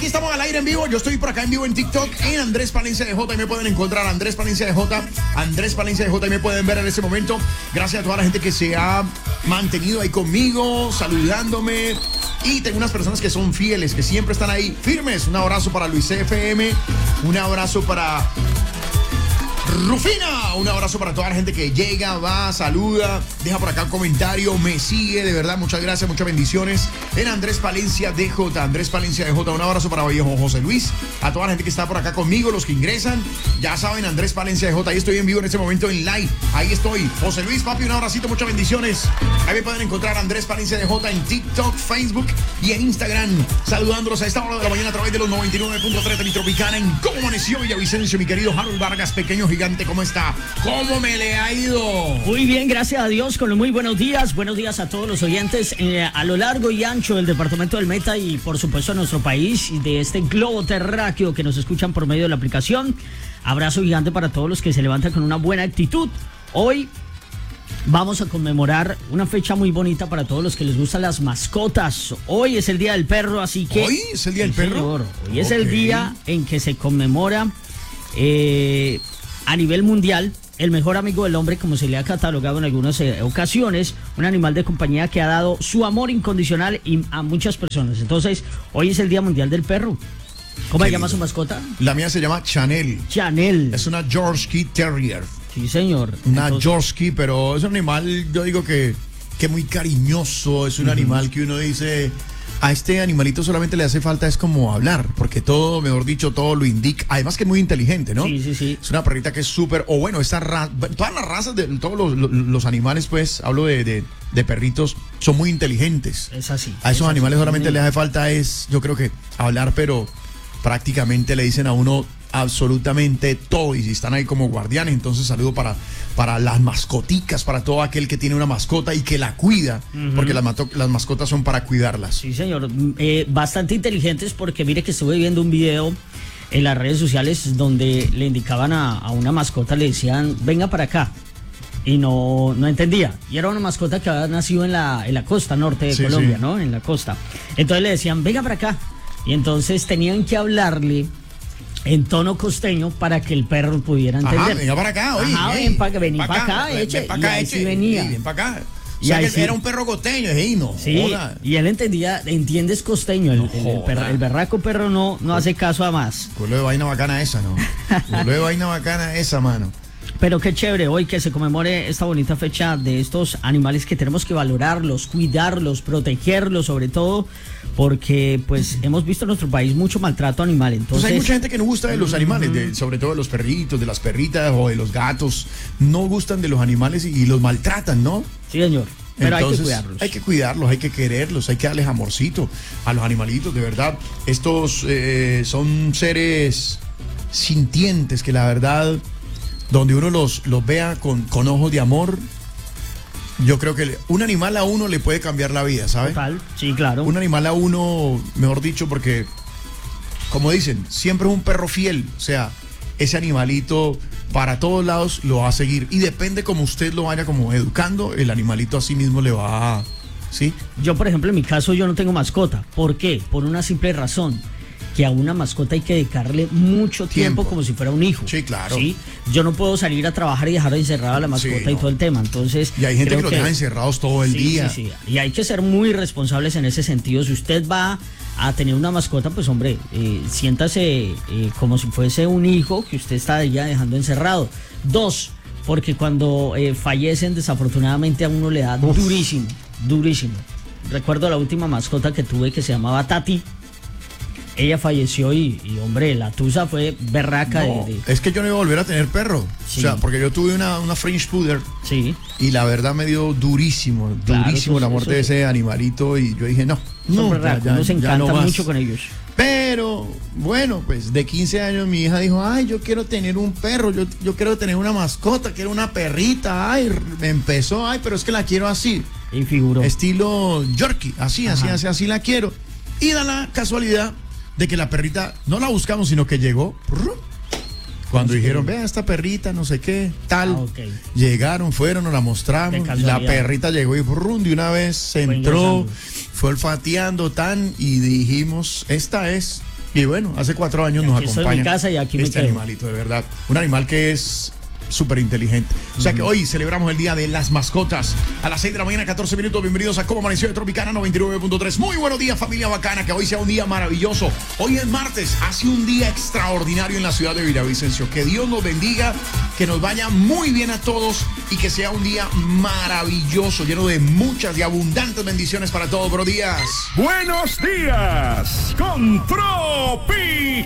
Aquí estamos al aire en vivo. Yo estoy por acá en vivo en TikTok en Andrés Palencia de J. Y me pueden encontrar Andrés Palencia de J. Andrés Palencia de J. Y me pueden ver en este momento. Gracias a toda la gente que se ha mantenido ahí conmigo, saludándome. Y tengo unas personas que son fieles, que siempre están ahí firmes. Un abrazo para Luis FM. Un abrazo para Rufina, un abrazo para toda la gente que llega, va, saluda, deja por acá un comentario, me sigue, de verdad, muchas gracias, muchas bendiciones. En Andrés Palencia DJ, Andrés Palencia DJ, un abrazo para Viejo José Luis, a toda la gente que está por acá conmigo, los que ingresan, ya saben, Andrés Palencia DJ, ahí estoy en vivo en este momento en live, ahí estoy. José Luis, papi, un abracito, muchas bendiciones. Ahí me pueden encontrar Andrés Palencia DJ en TikTok, Facebook y en Instagram, saludándolos a esta hora de la mañana a través de los 99.3 de mi Tropicana en Cómo Amaneció Villavicencio, mi querido Harold Vargas, pequeño gigante, ¿cómo está? ¿Cómo me le ha ido? Muy bien, gracias a Dios, con los muy buenos días a todos los oyentes a lo largo y ancho del departamento del Meta y por supuesto a nuestro país y de este globo terráqueo que nos escuchan por medio de la aplicación. Abrazo gigante para todos los que se levantan con una buena actitud. Hoy vamos a conmemorar una fecha muy bonita para todos los que les gustan las mascotas. Hoy es el Día del Perro, así que... ¿Hoy es el Día del Perro? Señor, hoy es el día en que se conmemora a nivel mundial el mejor amigo del hombre, como se le ha catalogado en algunas ocasiones, un animal de compañía que ha dado su amor incondicional a muchas personas. Entonces, hoy es el Día Mundial del Perro. ¿Cómo se llama su mascota? La mía se llama Chanel. Chanel. Es una Yorkie Terrier. Sí, señor. Una Yorkie, pero es un animal, yo digo que muy cariñoso, es un animal que uno dice, a este animalito solamente le hace falta es como hablar, porque todo, mejor dicho, todo lo indica, además que es muy inteligente, ¿no? Sí. Es una perrita que es súper, o bueno, todas las razas de todos los animales, pues, hablo de perritos, son muy inteligentes. Es así. A esos animales solamente les hace falta yo creo que hablar, pero prácticamente le dicen a uno absolutamente todo, y si están ahí como guardianes, entonces saludo para las mascoticas, para todo aquel que tiene una mascota y que la cuida, porque las mascotas son para cuidarlas. Sí, señor, bastante inteligentes, porque mire que estuve viendo un video en las redes sociales donde le indicaban a una mascota, le decían, venga para acá, y no entendía, y era una mascota que había nacido en la costa norte de Colombia, ¿no? En la costa, entonces le decían, venga para acá, y entonces tenían que hablarle en tono costeño para que el perro pudiera entender. Ajá, venga para acá, oye. Vení para acá, eche. Ven para acá, sí venía. Ven para acá. Y ahí sí. Era un perro costeño, no. Sí, Hola. y él entiendes costeño. El berraco perro no hace caso a más. Culo de vaina bacana esa, ¿no? Culo de vaina bacana esa, mano. Pero qué chévere hoy que se conmemore esta bonita fecha de estos animales que tenemos que valorarlos, cuidarlos, protegerlos, sobre todo porque pues hemos visto en nuestro país mucho maltrato animal. Entonces, pues hay mucha gente que no gusta de los animales, sobre todo de los perritos, de las perritas o de los gatos. No gustan de los animales y los maltratan, ¿no? Sí, señor. Pero entonces, hay que cuidarlos. Hay que cuidarlos, hay que quererlos, hay que darles amorcito a los animalitos, de verdad. Estos son seres sintientes que la verdad, donde uno los vea con ojos de amor, yo creo que un animal a uno le puede cambiar la vida, ¿sabe? Total, sí, claro. Un animal a uno, mejor dicho, porque, como dicen, siempre es un perro fiel. O sea, ese animalito para todos lados lo va a seguir. Y depende como usted lo vaya como educando, el animalito a sí mismo le va a... ¿Sí? Yo, por ejemplo, en mi caso, yo no tengo mascota. ¿Por qué? Por una simple razón. Que a una mascota hay que dedicarle mucho tiempo como si fuera un hijo. Sí, claro. ¿Sí? Yo no puedo salir a trabajar y dejar encerrada a la mascota y todo el tema. Entonces, y hay gente que los deja encerrados todo el día. Sí. Y hay que ser muy responsables en ese sentido. Si usted va a tener una mascota, pues hombre, siéntase como si fuese un hijo que usted está ya dejando encerrado. 2, porque cuando fallecen, desafortunadamente a uno le da durísimo. Recuerdo la última mascota que tuve que se llamaba Tati. Ella falleció y hombre, la tusa fue berraca. Es que yo no iba a volver a tener perro. Sí. O sea, porque yo tuve una French Poodle. Sí. Y la verdad me dio durísimo la muerte de ese animalito. Y yo dije, no, nos encanta mucho con ellos. Pero, bueno, pues de 15 años mi hija dijo, ay, yo quiero tener un perro, yo quiero tener una mascota, quiero una perrita. Ay, empezó, ay, pero es que la quiero así. Y figuró. Estilo Yorkie, así la quiero. Y da la casualidad de que la perrita no la buscamos, sino que llegó. Cuando dijeron, vea esta perrita, no sé qué, tal. Llegaron, fueron, nos la mostramos. La perrita llegó y de una vez se entró, fue olfateando y dijimos, esta es. Y bueno, hace 4 años nos Aquí estoy en acompaña mi casa y aquí me este quedo. animalito, de verdad. Un animal que es súper inteligente. O sea que hoy celebramos el Día de las Mascotas. A las 6 de la mañana, 14 minutos. Bienvenidos a Cómo Amaneció de Tropicana 99.3. Muy buenos días, familia bacana. Que hoy sea un día maravilloso. Hoy es martes. Hace un día extraordinario en la ciudad de Villavicencio. Que Dios nos bendiga. Que nos vaya muy bien a todos. Y que sea un día maravilloso. Lleno de muchas y abundantes bendiciones para todos. Buenos días. Buenos días con Tropi.